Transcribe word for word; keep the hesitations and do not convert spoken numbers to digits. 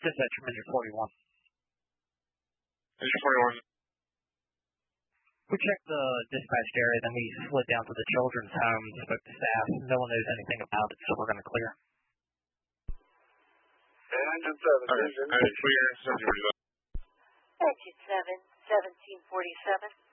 Dispatch, Measure forty-one. Measure forty-one. We checked the dispatched area, then we slid down to the children's home, spoke to staff. No one knows anything about it, so we're going to clear. Engine seven. Okay, clear. Engine seven, seventeen forty-seven.